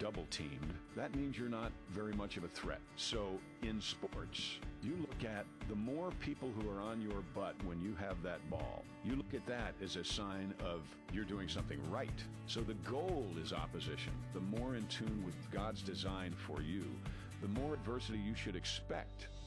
double teamed, that means you're not very much of a threat. So in sports, you look at the more people who are on your butt when you have that ball, you look at that as a sign of you're doing something right. So the goal is opposition. The more in tune with God's design for you, the more adversity you should expect.